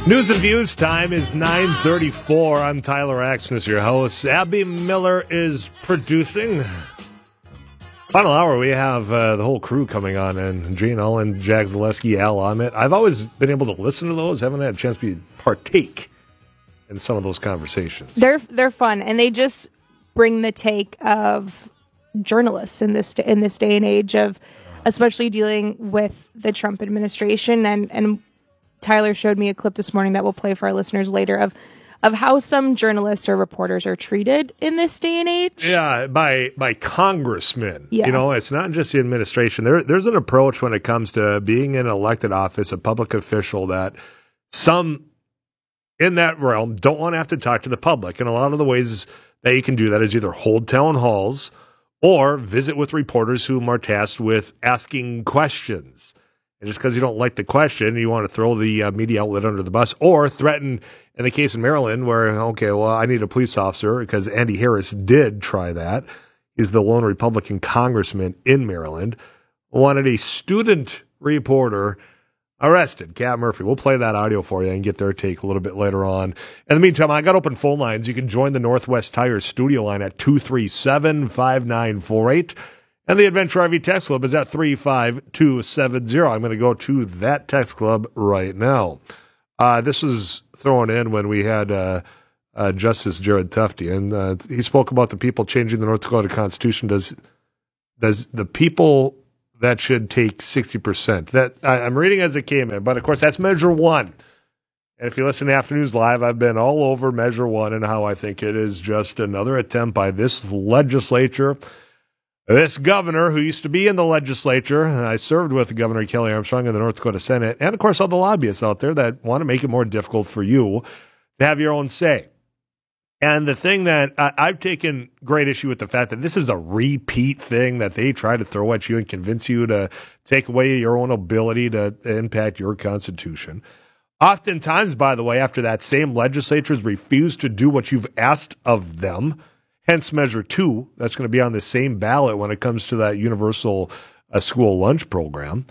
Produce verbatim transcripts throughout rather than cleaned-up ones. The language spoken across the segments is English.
News and Views time is nine thirty-four. I'm Tyler Axness, your host. Abby Miller is producing. Final hour, we have uh, the whole crew coming on, and Gene Ullen, Jag Zaleski, Al Ahmet. I've always been able to listen to those. Haven't had a chance to partake in some of those conversations. They're they're fun, and they just bring the take of journalists in this in this day and age of, especially dealing with the Trump administration. And and Tyler showed me a clip this morning that we'll play for our listeners later of of how some journalists or reporters are treated in this day and age. Yeah, by by congressmen. Yeah. You know, it's not just the administration. There, there's an approach when it comes to being in elected office, a public official, that some in that realm don't want to have to talk to the public. And a lot of the ways that you can do that is either hold town halls or visit with reporters whom are tasked with asking questions. And just because you don't like the question, you want to throw the uh, media outlet under the bus, or threaten, in the case of Maryland, where, okay, well, I need a police officer, because Andy Harris did try that. He's the lone Republican congressman in Maryland. Wanted a student reporter arrested, Kat Murphy. We'll play that audio for you and get their take a little bit later on. In the meantime, I got open phone lines. You can join the Northwest Tire studio line at two three seven, five nine four eight. And the Adventure R V Text Club is at three five two seven zero. I'm going to go to that text club right now. Uh, this was thrown in when we had uh, uh, Justice Jared Tufte, and uh, he spoke about the people changing the North Dakota Constitution. Does does the people that should take sixty percent? That I, I'm reading as it came in, but of course that's Measure One. And if you listen to Afternoons Live, I've been all over Measure One and how I think it is just another attempt by this legislature. This governor, who used to be in the legislature, and I served with Governor Kelly Armstrong in the North Dakota Senate, and, of course, all the lobbyists out there that want to make it more difficult for you to have your own say. And the thing that I, I've taken great issue with the fact that this is a repeat thing that they try to throw at you and convince you to take away your own ability to impact your Constitution. Oftentimes, by the way, after that, same legislatures refuse to do what you've asked of them. Hence, Measure two, that's going to be on the same ballot when it comes to that universal uh, school lunch program.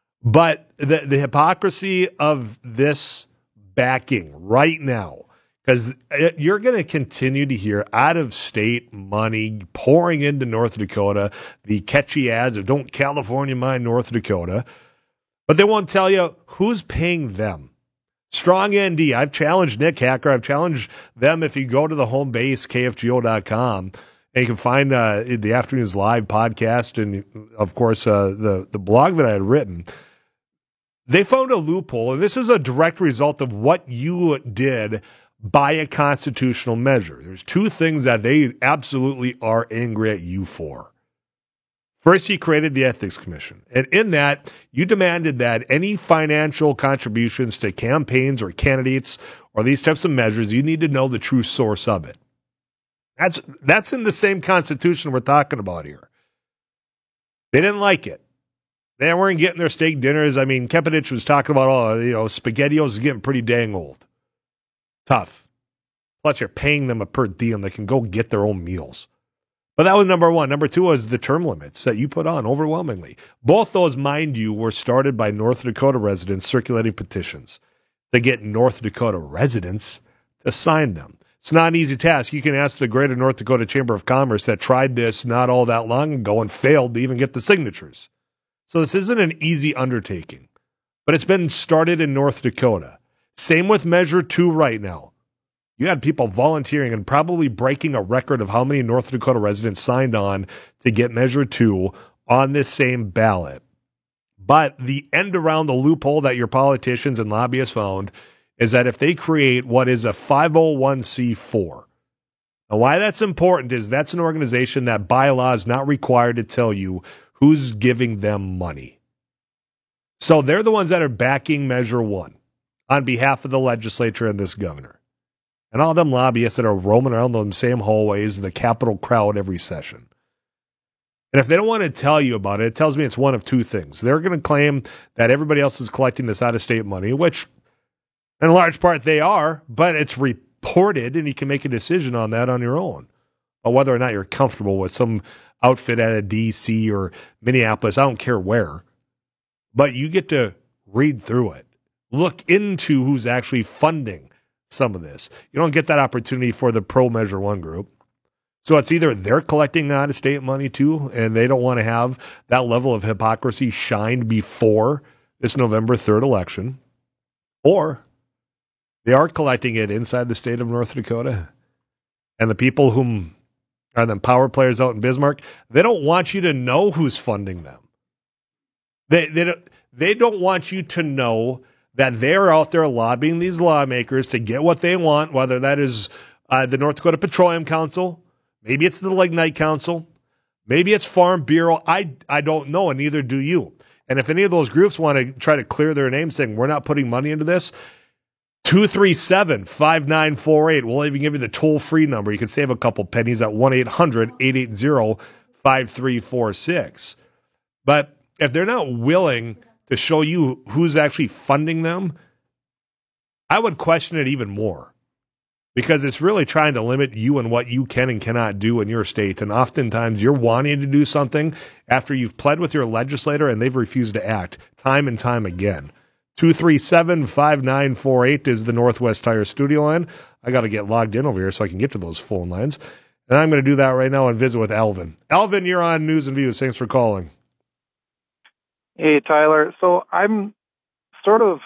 But the, the hypocrisy of this backing right now, because you're going to continue to hear out-of-state money pouring into North Dakota, the catchy ads of "Don't California mind North Dakota," but they won't tell you who's paying them. Strong N D. I've challenged Nick Hacker. I've challenged them. If you go to the home base, K F G O dot com, and you can find uh, the Afternoons Live podcast and, of course, uh, the, the blog that I had written, they found a loophole, and this is a direct result of what you did by a constitutional measure. There's two things that they absolutely are angry at you for. First, you created the Ethics Commission, and in that, you demanded that any financial contributions to campaigns or candidates or these types of measures, you need to know the true source of it. That's that's in the same Constitution we're talking about here. They didn't like it. They weren't getting their steak dinners. I mean, Kepinich was talking about, oh, you know, SpaghettiOs is getting pretty dang old. Tough. Plus, you're paying them a per diem. They can go get their own meals. But that was number one. Number two was the term limits that you put on overwhelmingly. Both those, mind you, were started by North Dakota residents circulating petitions to get North Dakota residents to sign them. It's not an easy task. You can ask the Greater North Dakota Chamber of Commerce that tried this not all that long ago and failed to even get the signatures. So this isn't an easy undertaking. But it's been started in North Dakota. Same with Measure two right now. You had people volunteering and probably breaking a record of how many North Dakota residents signed on to get Measure two on this same ballot. But the end around the loophole that your politicians and lobbyists found is that if they create what is a five oh one c four, now why that's important is that's an organization that by law is not required to tell you who's giving them money. So they're the ones that are backing Measure one on behalf of the legislature and this governor. And all them lobbyists that are roaming around those same hallways, the Capitol crowd every session. And if they don't want to tell you about it, it tells me it's one of two things. They're going to claim that everybody else is collecting this out-of-state money, which in large part they are, but it's reported, and you can make a decision on that on your own. Or whether or not you're comfortable with some outfit out of D C or Minneapolis, I don't care where. But you get to read through it. look into who's actually funding some of this. You don't get that opportunity for the pro Measure One group. So it's either they're collecting out-of-state money too, and they don't want to have that level of hypocrisy shined before this November third election, or they are collecting it inside the state of North Dakota. And the people whom are the power players out in Bismarck, they don't want you to know who's funding them. They they don't, they don't want you to know that they're out there lobbying these lawmakers to get what they want, whether that is uh, the North Dakota Petroleum Council, maybe it's the Lignite Council, maybe it's Farm Bureau. I, I don't know, and neither do you. And if any of those groups want to try to clear their name saying we're not putting money into this, two three seven, five nine four eight. We'll even give you the toll-free number. You can save a couple pennies at one eight hundred, eight eight zero, five three four six. But if they're not willing to show you who's actually funding them, I would question it even more, because it's really trying to limit you and what you can and cannot do in your state. And oftentimes you're wanting to do something after you've pled with your legislator and they've refused to act time and time again. two three seven, five nine four eight is the Northwest Tire studio line. I got to get logged in over here so I can get to those phone lines. And I'm going to do that right now and visit with Alvin. Alvin, you're on News and Views. Thanks for calling. Hey, Tyler. So I'm sort of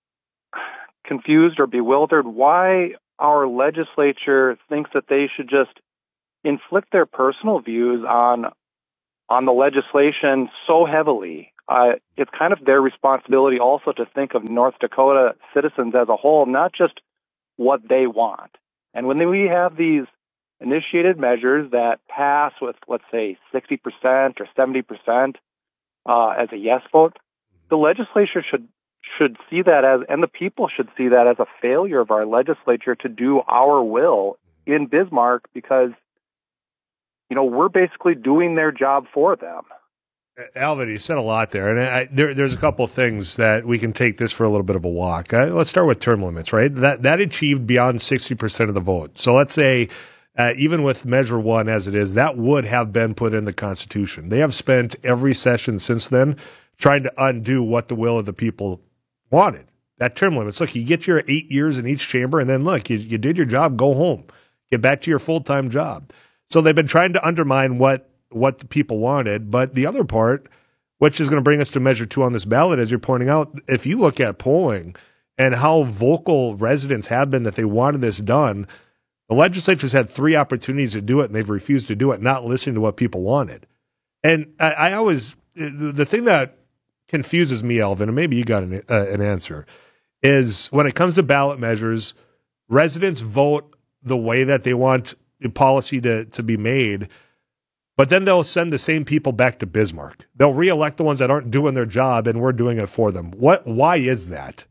confused or bewildered why our legislature thinks that they should just inflict their personal views on on the legislation so heavily. Uh, it's kind of their responsibility also to think of North Dakota citizens as a whole, not just what they want. And when we have these initiated measures that pass with, let's say, sixty percent or seventy percent uh, as a yes vote, the legislature should should see that as, and the people should see that as a failure of our legislature to do our will in Bismarck, because, you know, we're basically doing their job for them. Alvin, you said a lot there, and I, there, there's a couple of things that we can take this for a little bit of a walk. Uh, let's start with term limits, right? That that achieved beyond sixty percent of the vote. So let's say, uh, even with Measure One as it is, that would have been put in the Constitution. They have spent every session since then trying to undo what the will of the people wanted. That term limits. Look, you get your eight years in each chamber, and then look, you, you did your job, go home, get back to your full-time job. So they've been trying to undermine what what the people wanted. But the other part, which is going to bring us to Measure Two on this ballot, as you're pointing out, if you look at polling and how vocal residents have been that they wanted this done, the legislature's had three opportunities to do it, and they've refused to do it, not listening to what people wanted. And I, I always, the, the thing that confuses me, Alvin, and maybe you got an, uh, an answer, is when it comes to ballot measures, residents vote the way that they want the policy to, to be made, but then they'll send the same people back to Bismarck. They'll reelect the ones that aren't doing their job, and we're doing it for them. What? Why is that?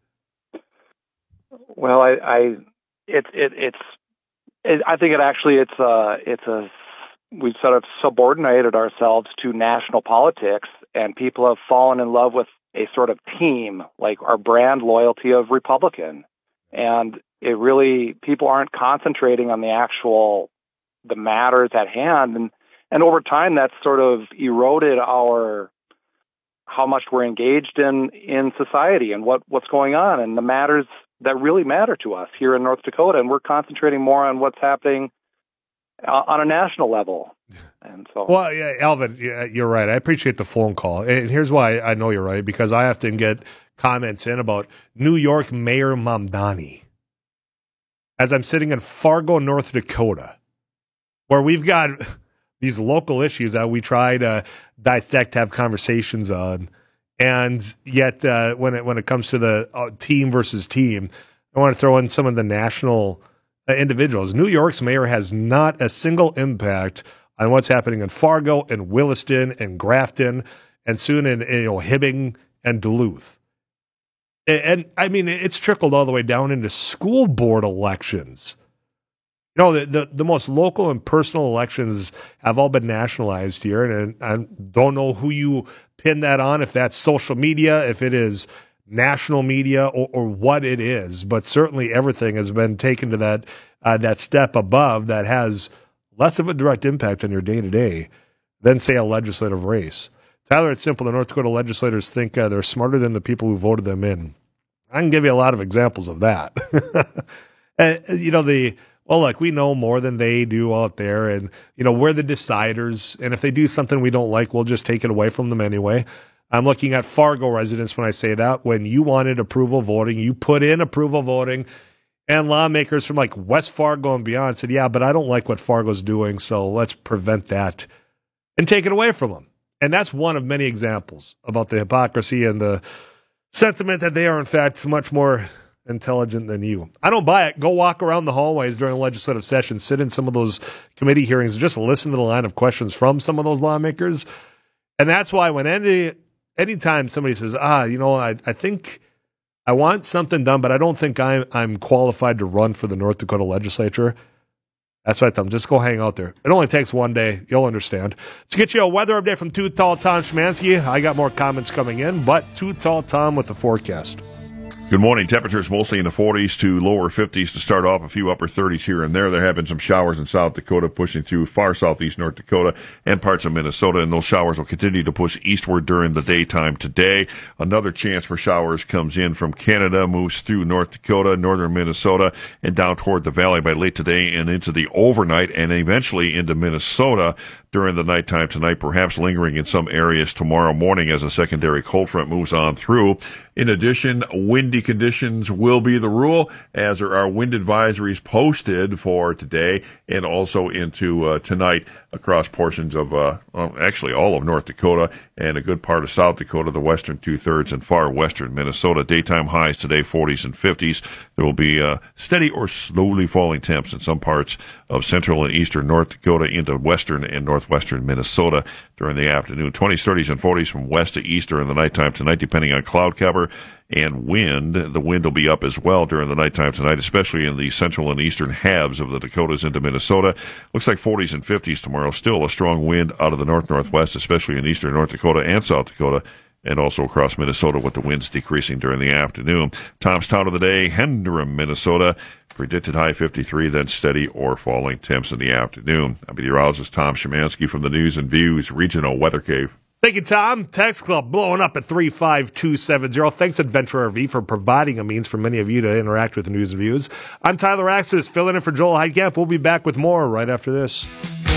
Well, I, I it, it, it's, it, I think it actually, it's a, it's a, we've sort of subordinated ourselves to national politics, and people have fallen in love with a sort of team, like our brand loyalty of Republican. And it really, people aren't concentrating on the actual, the matters at hand. And, and over time, that's sort of eroded our, how much we're engaged in, in society and what, what's going on and the matters that really matter to us here in North Dakota. And we're concentrating more on what's happening uh, on a national level. And so, well, yeah, Alvin, yeah, you're right. I appreciate the phone call. And here's why I know you're right, because I often get comments in about New York Mayor Mamdani as I'm sitting in Fargo, North Dakota, where we've got these local issues that we try to dissect, have conversations on. And yet uh, when it when it comes to the uh, team versus team, I want to throw in some of the national uh, individuals. New York's mayor has not a single impact on what's happening in Fargo and Williston and Grafton and soon in, in you know Hibbing and Duluth. And, and I mean, it's trickled all the way down into school board elections. You know, the, the, the most local and personal elections have all been nationalized here, and, and I don't know who you pin that on, if that's social media, if it is national media, or, or what it is. But certainly everything has been taken to that uh, that step above that has less of a direct impact on your day-to-day than, say, a legislative race. Tyler, it's simple. The North Dakota legislators think uh, they're smarter than the people who voted them in. I can give you a lot of examples of that. And, you know, the, well, look, we know more than they do out there, and, you know, we're the deciders, and if they do something we don't like, we'll just take it away from them anyway. I'm looking at Fargo residents when I say that. When you wanted approval voting, you put in approval voting, and lawmakers from like West Fargo and beyond said, yeah, but I don't like what Fargo's doing, so let's prevent that and take it away from them. And that's one of many examples about the hypocrisy and the sentiment that they are, in fact, much more intelligent than you. I don't buy it. Go walk around the hallways during legislative session, sit in some of those committee hearings, and just listen to the line of questions from some of those lawmakers. And that's why when any anytime somebody says, ah, you know, I, I think I want something done, but I don't think I'm, I'm qualified to run for the North Dakota legislature, that's what I tell them. Just go hang out there. It only takes one day. You'll understand. Let's get you a weather update from Too Tall Tom Szymanski. I got more comments coming in, but Too Tall Tom with the forecast. Good morning. Temperatures mostly in the forties to lower fifties to start off, a few upper thirties here and there. There have been some showers in South Dakota pushing through far southeast North Dakota and parts of Minnesota, and those showers will continue to push eastward during the daytime today. Another chance for showers comes in from Canada, moves through North Dakota, northern Minnesota, and down toward the valley by late today and into the overnight and eventually into Minnesota during the nighttime tonight, perhaps lingering in some areas tomorrow morning as a secondary cold front moves on through. In addition, windy conditions will be the rule, as there are wind advisories posted for today and also into uh, tonight across portions of, uh, well, actually all of North Dakota and a good part of South Dakota, the western two-thirds, and far western Minnesota. Daytime highs today, forties and fifties. There will be uh, steady or slowly falling temps in some parts of central and eastern North Dakota into western and northwestern Minnesota during the afternoon. twenties, thirties, and forties from west to east during the nighttime tonight, depending on cloud cover and wind. The wind will be up as well during the nighttime tonight, especially in the central and eastern halves of the Dakotas into Minnesota. Looks like forties and fifties tomorrow. Still a strong wind out of the north-northwest, especially in eastern North Dakota and South Dakota, and also across Minnesota with the winds decreasing during the afternoon. Tom's town of the day, Hendrum, Minnesota. Predicted high fifty-three, then steady or falling temps in the afternoon. I'm meteorologist Tom Szymanski from the News and Views Regional Weather Cave. Thank you, Tom. Text Club blowing up at three five two seven zero. Thanks, Adventure R V, for providing a means for many of you to interact with the News and Views. I'm Tyler Axis, filling in for Joel Heidkamp. We'll be back with more right after this.